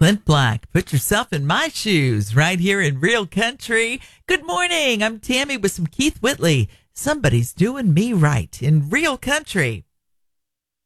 Clint Black, put yourself in my shoes right here in Real Country. Good morning. I'm Tammy with some Keith Whitley. Somebody's doing me right in Real Country.